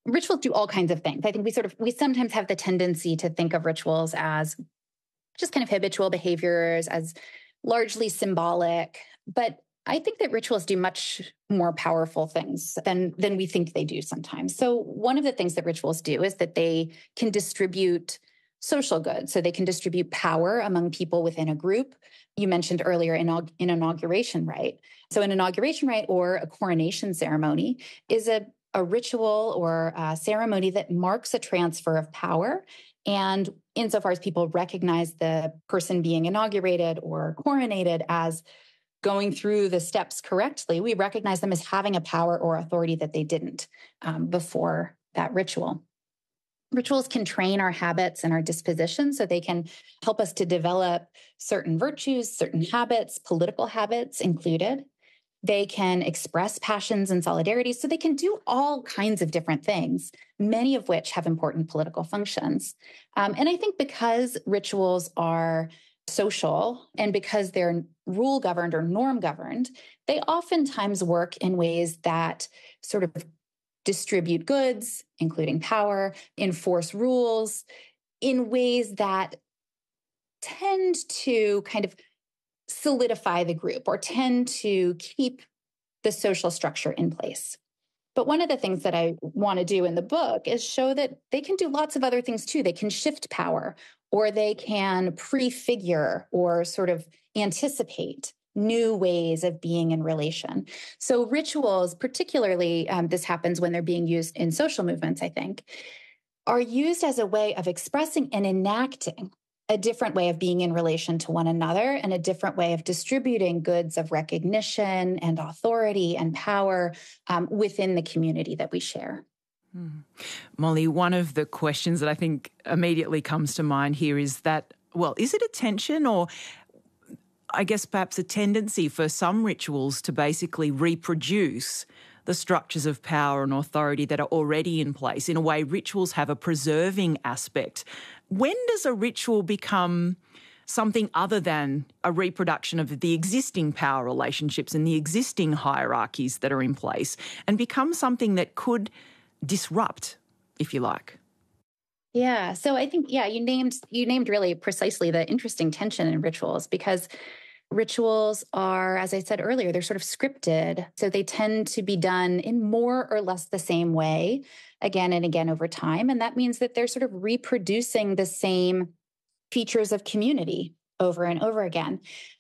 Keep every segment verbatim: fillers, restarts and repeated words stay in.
rituals do all kinds of things. I think we sort of, we sometimes have the tendency to think of rituals as just kind of habitual behaviors, as largely symbolic. But I think that rituals do much more powerful things than, than we think they do sometimes. So one of the things that rituals do is that they can distribute social goods. So they can distribute power among people within a group. You mentioned earlier in an inauguration rite. So an inauguration rite or a coronation ceremony is a, a ritual or a ceremony that marks a transfer of power. And insofar as people recognize the person being inaugurated or coronated as going through the steps correctly, we recognize them as having a power or authority that they didn't um, before that ritual. Rituals can train our habits and our dispositions, so they can help us to develop certain virtues, certain habits, political habits included. They can express passions and solidarities, so they can do all kinds of different things, many of which have important political functions. Um, and I think because rituals are social and because they're rule governed or norm governed, they oftentimes work in ways that sort of distribute goods, including power, enforce rules in ways that tend to kind of solidify the group or tend to keep the social structure in place. But one of the things that I want to do in the book is show that they can do lots of other things too. They can shift power, or they can prefigure or sort of anticipate new ways of being in relation. So rituals, particularly, um, this happens when they're being used in social movements, I think, are used as a way of expressing and enacting a different way of being in relation to one another and a different way of distributing goods of recognition and authority and power um, within the community that we share. Mm. Molly, one of the questions that I think immediately comes to mind here is that, well, is it a tension or I guess perhaps a tendency for some rituals to basically reproduce the structures of power and authority that are already in place? In a way, rituals have a preserving aspect. When does a ritual become something other than a reproduction of the existing power relationships and the existing hierarchies that are in place and become something that could disrupt, if you like? Yeah. So I think, yeah, you named you named really precisely the interesting tension in rituals, because rituals are, as I said earlier, they're sort of scripted. So they tend to be done in more or less the same way again and again over time. And that means that they're sort of reproducing the same features of community over and over again.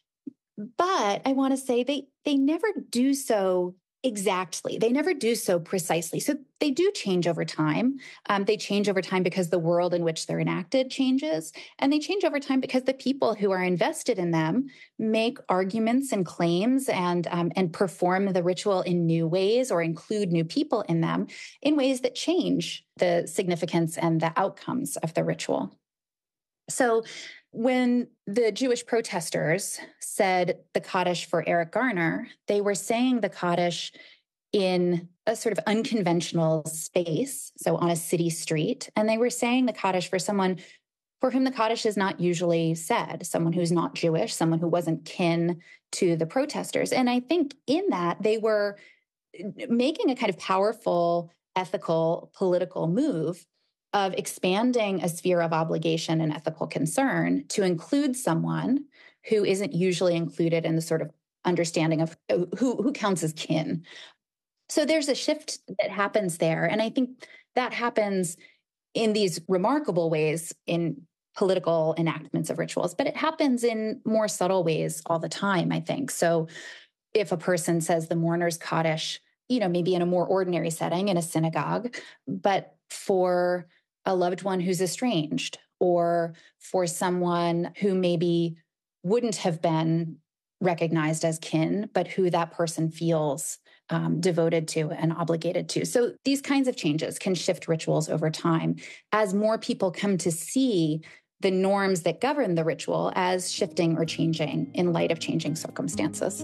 But I want to say they they never do so exactly. They never do so precisely. So they do change over time. Um, they change over time because the world in which they're enacted changes. And they change over time because the people who are invested in them make arguments and claims and, um, and perform the ritual in new ways or include new people in them in ways that change the significance and the outcomes of the ritual. So when the Jewish protesters said the Kaddish for Eric Garner, they were saying the Kaddish in a sort of unconventional space, so on a city street, and they were saying the Kaddish for someone for whom the Kaddish is not usually said, someone who's not Jewish, someone who wasn't kin to the protesters. And I think in that they were making a kind of powerful, ethical, political move of expanding a sphere of obligation and ethical concern to include someone who isn't usually included in the sort of understanding of who, who counts as kin. So there's a shift that happens there. And I think that happens in these remarkable ways in political enactments of rituals, but it happens in more subtle ways all the time, I think. So if a person says the mourner's Kaddish, you know, maybe in a more ordinary setting in a synagogue, but for a loved one who's estranged, or for someone who maybe wouldn't have been recognized as kin, but who that person feels um, devoted to and obligated to. So these kinds of changes can shift rituals over time as more people come to see the norms that govern the ritual as shifting or changing in light of changing circumstances.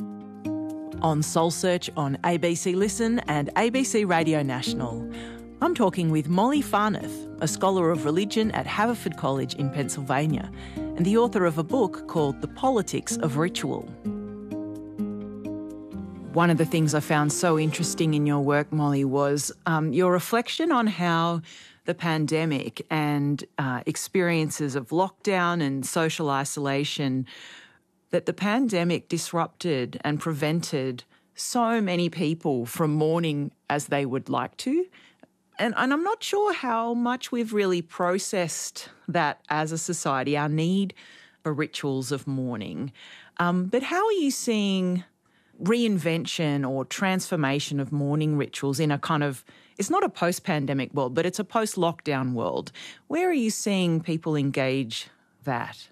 On Soul Search on A B C Listen and A B C Radio National, I'm talking with Molly Farneth, a scholar of religion at Haverford College in Pennsylvania and the author of a book called The Politics of Ritual. One of the things I found so interesting in your work, Molly, was um, your reflection on how the pandemic and uh, experiences of lockdown and social isolation, that the pandemic disrupted and prevented so many people from mourning as they would like to. And, and I'm not sure how much we've really processed that as a society, our need for rituals of mourning. Um, but how are you seeing reinvention or transformation of mourning rituals in a kind of, it's not a post-pandemic world, but it's a post-lockdown world? Where are you seeing people engage that?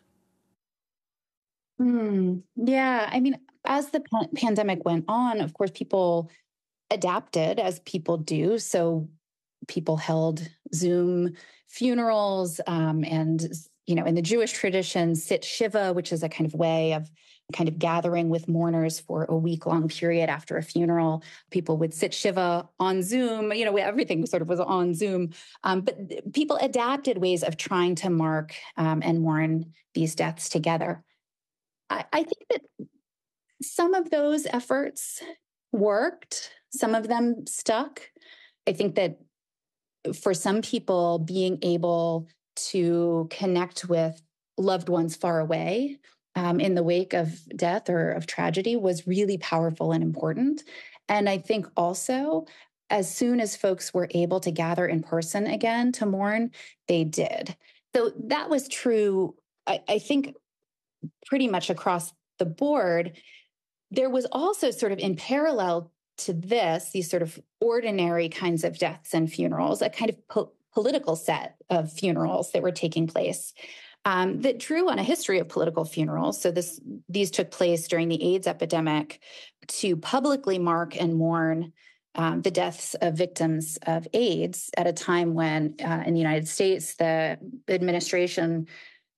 Mm, yeah, I mean, as the pa- pandemic went on, of course, people adapted as people do. So people held Zoom funerals um, and, you know, in the Jewish tradition, sit Shiva, which is a kind of way of kind of gathering with mourners for a week-long period after a funeral. People would sit Shiva on Zoom. You know, everything sort of was on Zoom. Um, but people adapted ways of trying to mark um, and mourn these deaths together. I, I think that some of those efforts worked. Some of them stuck. I think that for some people, being able to connect with loved ones far away um, in the wake of death or of tragedy was really powerful and important. And I think also, as soon as folks were able to gather in person again to mourn, they did. So that was true, I, I think, pretty much across the board. There was also sort of in parallel to this, these sort of ordinary kinds of deaths and funerals, a kind of po- political set of funerals that were taking place um, that drew on a history of political funerals. So this these took place during the AIDS epidemic to publicly mark and mourn um, the deaths of victims of AIDS at a time when uh, in the United States, the administration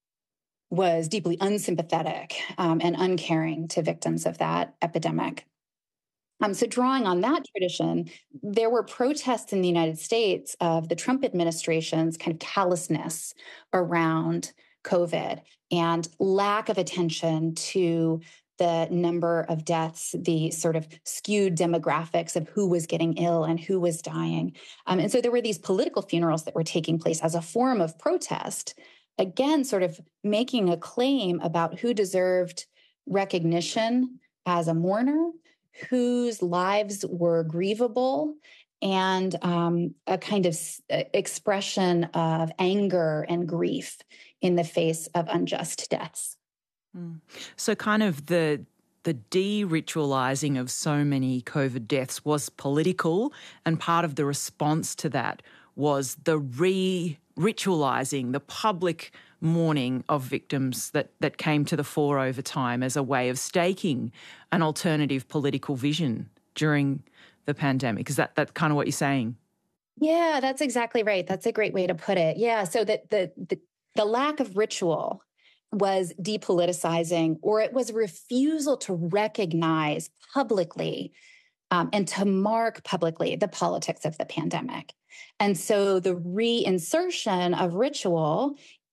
was deeply unsympathetic um, and uncaring to victims of that epidemic. Um, so drawing on that tradition, there were protests in the United States of the Trump administration's kind of callousness around COVID and lack of attention to the number of deaths, the sort of skewed demographics of who was getting ill and who was dying. Um, and so there were these political funerals that were taking place as a form of protest, again, sort of making a claim about who deserved recognition as a mourner, whose lives were grievable, and um, a kind of s- expression of anger and grief in the face of unjust deaths. Mm. So kind of the the de-ritualising of so many COVID deaths was political, and part of the response to that was the re-ritualising, the public mourning of victims that, that came to the fore over time as a way of staking an alternative political vision during the pandemic. Is that, that kind of what you're saying? Yeah, that's exactly right. That's a great way to put it. Yeah, so that the, the the lack of ritual was depoliticizing, or it was refusal to recognize publicly um, and to mark publicly the politics of the pandemic. And so the reinsertion of ritual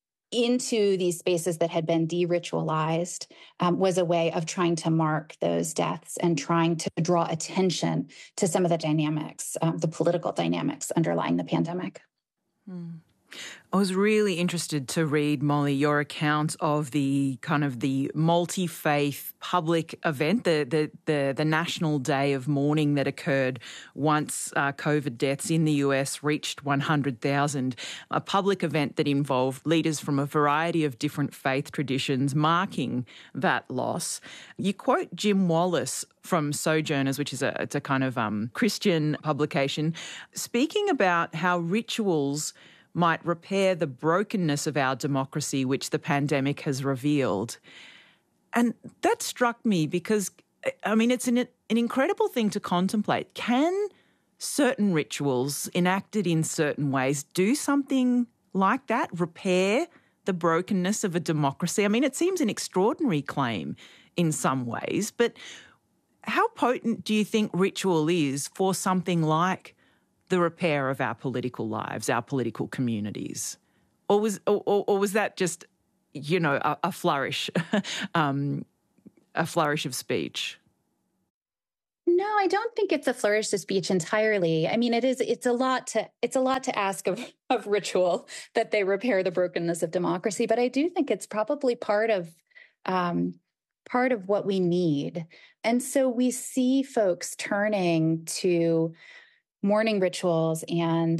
into these spaces that had been de-ritualized um, was a way of trying to mark those deaths and trying to draw attention to some of the dynamics, um, the political dynamics underlying the pandemic. Mm. I was really interested to read, Molly, your account of the kind of the multi-faith public event, the the the, the National Day of Mourning that occurred once uh, COVID deaths in the U S reached one hundred thousand, a public event that involved leaders from a variety of different faith traditions marking that loss. You quote Jim Wallace from Sojourners, which is a, it's a kind of um, Christian publication, speaking about how rituals might repair the brokenness of our democracy, which the pandemic has revealed. And that struck me because, I mean, it's an, an incredible thing to contemplate. Can certain rituals enacted in certain ways do something like that, repair the brokenness of a democracy? I mean, it seems an extraordinary claim in some ways, but how potent do you think ritual is for something like the repair of our political lives, our political communities? Or was or, or was that just, you know, a, a flourish, um, a flourish of speech? No, I don't think it's a flourish to speech entirely. I mean, it is, it's a lot to, it's a lot to ask of, of ritual that they repair the brokenness of democracy. But I do think it's probably part of, um, part of what we need. And so we see folks turning to mourning rituals and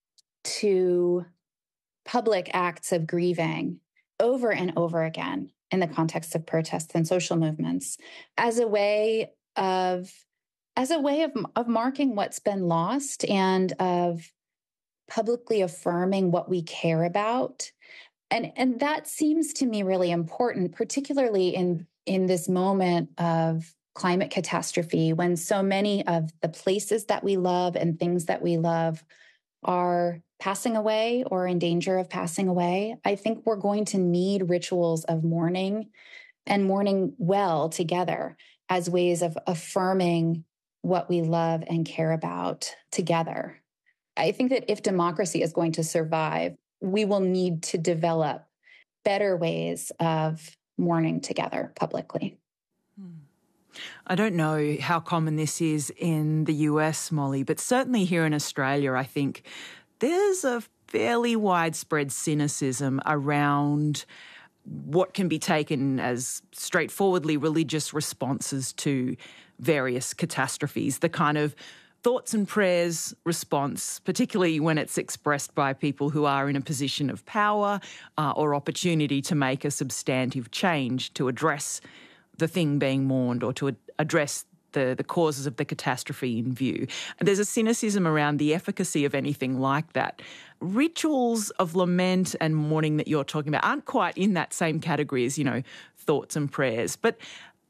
to public acts of grieving over and over again in the context of protests and social movements as a way of as a way of, of marking what's been lost and of publicly affirming what we care about. And, and that seems to me really important, particularly in, in this moment of climate catastrophe, when so many of the places that we love and things that we love are passing away or in danger of passing away. I think we're going to need rituals of mourning and mourning well together as ways of affirming what we love and care about together. I think that if democracy is going to survive, we will need to develop better ways of mourning together publicly. I don't know how common this is in the U S, Molly, but certainly here in Australia, I think there's a fairly widespread cynicism around what can be taken as straightforwardly religious responses to various catastrophes, the kind of thoughts and prayers response, particularly when it's expressed by people who are in a position of power uh, or opportunity to make a substantive change to address the thing being mourned or to ad- address the, the causes of the catastrophe in view. And there's a cynicism around the efficacy of anything like that. Rituals of lament and mourning that you're talking about aren't quite in that same category as, you know, thoughts and prayers. But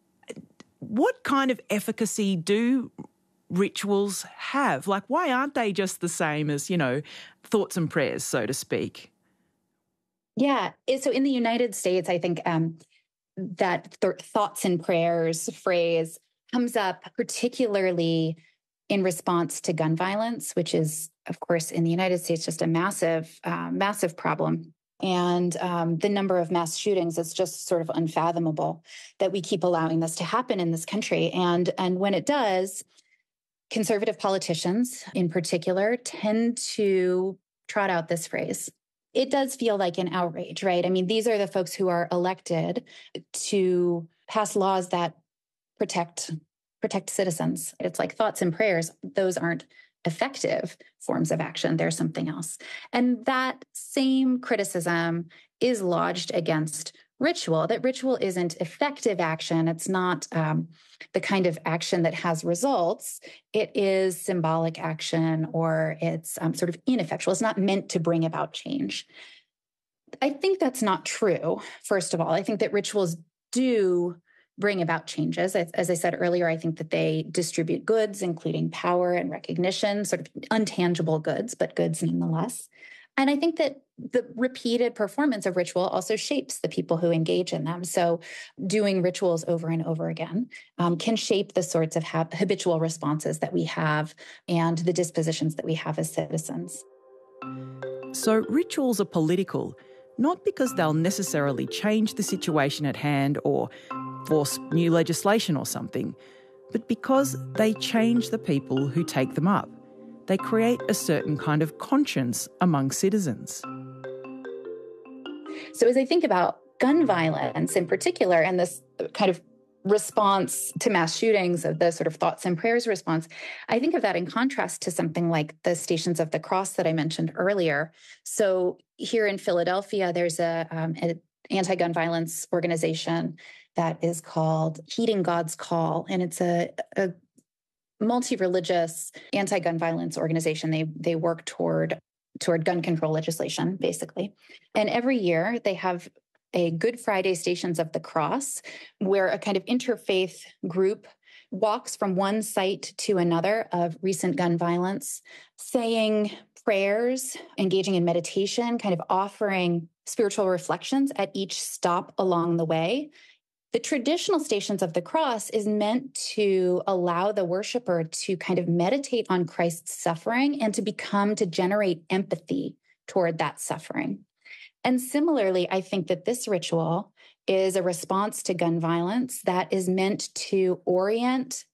what kind of efficacy do rituals have? Like, why aren't they just the same as, you know, thoughts and prayers, so to speak? Yeah. So in the United States, I think um, that th- thoughts and prayers phrase comes up particularly in response to gun violence, which is, of course, in the United States, just a massive, uh, massive problem. And um, the number of mass shootings is just sort of unfathomable that we keep allowing this to happen in this country. And, and when it does, conservative politicians in particular tend to trot out this phrase. It does feel like an outrage, right? I mean, these are the folks who are elected to pass laws that protect protect citizens. It's like thoughts and prayers. Those aren't effective forms of action. They're something else. And that same criticism is lodged against ritual, that ritual isn't effective action. It's not um, the kind of action that has results. It is symbolic action, or it's um, sort of ineffectual. It's not meant to bring about change. I think that's not true, first of all. I think that rituals do bring about changes. As, as I said earlier, I think that they distribute goods, including power and recognition, sort of untangible goods, but goods nonetheless. And I think that the repeated performance of ritual also shapes the people who engage in them. So doing rituals over and over again um, can shape the sorts of ha- habitual responses that we have and the dispositions that we have as citizens. So rituals are political, not because they'll necessarily change the situation at hand or force new legislation or something, but because they change the people who take them up. They create a certain kind of conscience among citizens. So as I think about gun violence in particular, and this kind of response to mass shootings, of the sort of thoughts and prayers response, I think of that in contrast to something like the Stations of the Cross that I mentioned earlier. So here in Philadelphia, there's a, um, an anti-gun violence organization that is called Heeding God's Call, and it's a, a multi-religious anti-gun violence organization. They they work toward toward gun control legislation, basically. And every year they have a Good Friday Stations of the Cross, where a kind of interfaith group walks from one site to another of recent gun violence, saying prayers, engaging in meditation, kind of offering spiritual reflections at each stop along the way. The traditional Stations of the Cross is meant to allow the worshiper to kind of meditate on Christ's suffering and to become, to generate empathy toward that suffering. And similarly, I think that this ritual is a response to gun violence that is meant to orient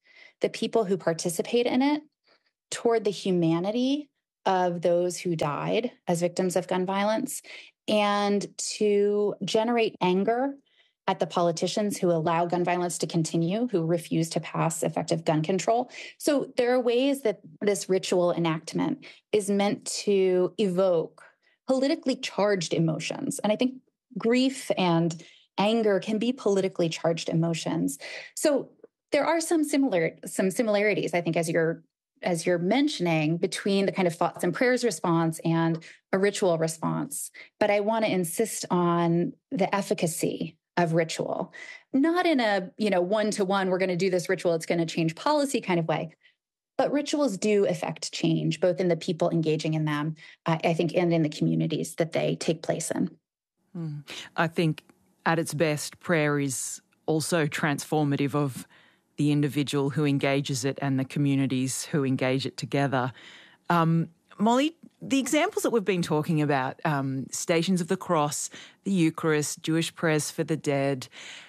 the people who participate in it toward the humanity of those who died as victims of gun violence, and to generate anger at the politicians who allow gun violence to continue, who refuse to pass effective gun control. So there are ways that this ritual enactment is meant to evoke politically charged emotions. And I think grief and anger can be politically charged emotions. So there are some similar some similarities, I think, as you're as you're mentioning, between the kind of thoughts and prayers response and a ritual response. But I want to insist on the efficacy of ritual, not in a, you know, one-to-one, we're going to do this ritual, it's going to change policy kind of way. But rituals do affect change, both in the people engaging in them, uh, I think, and in the communities that they take place in. Mm. I think at its best, prayer is also transformative of the individual who engages it and the communities who engage it together. Um, Molly, the examples that we've been talking about, um, Stations of the Cross, the Eucharist, Jewish prayers for the dead,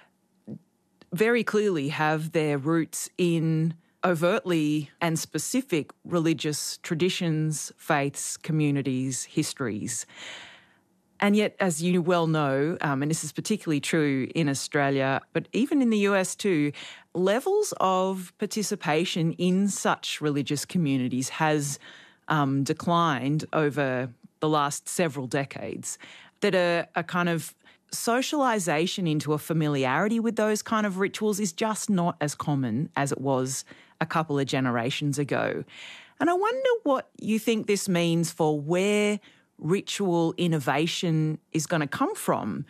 very clearly have their roots in overtly and specific religious traditions, faiths, communities, histories. And yet, as you well know, um, and this is particularly true in Australia, but even in the U S too, levels of participation in such religious communities has um, declined over the last several decades. That a, a kind of socialisation into a familiarity with those kind of rituals is just not as common as it was a couple of generations ago. And I wonder what you think this means for where ritual innovation is going to come from.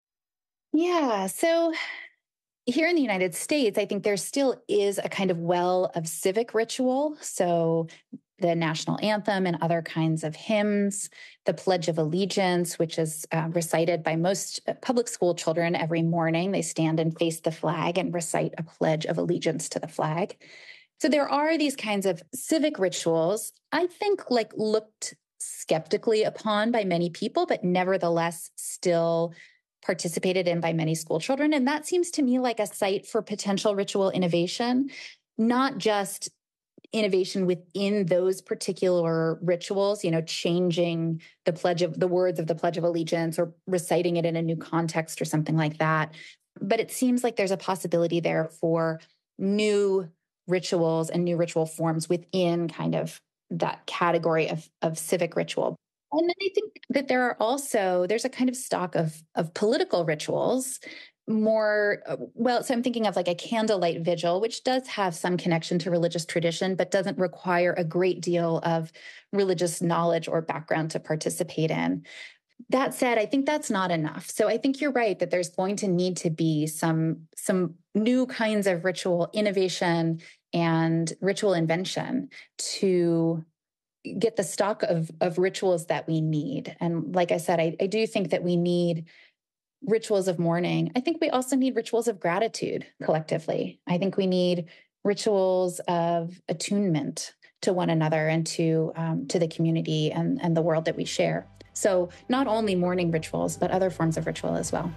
Yeah, so here in the United States, I think there still is a kind of well of civic ritual. So the national anthem and other kinds of hymns, the Pledge of Allegiance, which is uh, recited by most public school children every morning. They stand and face the flag and recite a Pledge of Allegiance to the flag. So there are these kinds of civic rituals, I think, like looked skeptically upon by many people, but nevertheless still participated in by many school children. And that seems to me like a site for potential ritual innovation, not just innovation within those particular rituals, you know, changing the pledge of the words of the Pledge of Allegiance or reciting it in a new context or something like that. But it seems like there's a possibility there for new rituals and new ritual forms within kind of that category of, of civic ritual. And then I think that there are also, there's a kind of stock of, of political rituals, more, well, so I'm thinking of like a candlelight vigil, which does have some connection to religious tradition, but doesn't require a great deal of religious knowledge or background to participate in. That said, I think that's not enough. So I think you're right that there's going to need to be some, some new kinds of ritual innovation and ritual invention to get the stock of, of rituals that we need. And like I said, I, I do think that we need rituals of mourning. I think we also need rituals of gratitude collectively. I think we need rituals of attunement to one another and to um, to the community and, and the world that we share. So not only mourning rituals, but other forms of ritual as well.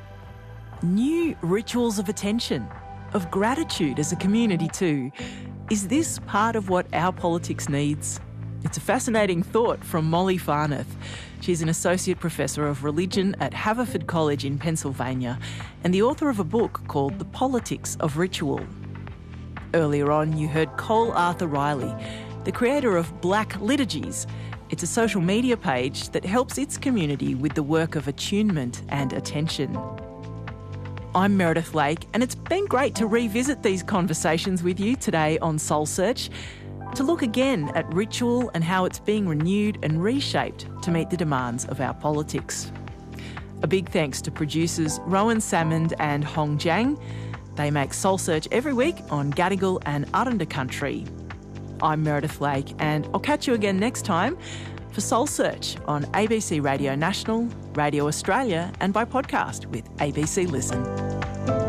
New rituals of attention, of gratitude as a community too. Is this part of what our politics needs? It's a fascinating thought from Molly Farnath. She's an Associate Professor of Religion at Haverford College in Pennsylvania and the author of a book called The Politics of Ritual. Earlier on, you heard Cole Arthur Riley, the creator of Black Liturgies. It's a social media page that helps its community with the work of attunement and attention. I'm Meredith Lake, and it's been great to revisit these conversations with you today on Soul Search, to look again at ritual and how it's being renewed and reshaped to meet the demands of our politics. A big thanks to producers Rowan Salmond and Hong Jiang. They make Soul Search every week on Gadigal and Aranda Country. I'm Meredith Lake, and I'll catch you again next time for Soul Search on A B C Radio National, Radio Australia, and by podcast with A B C Listen.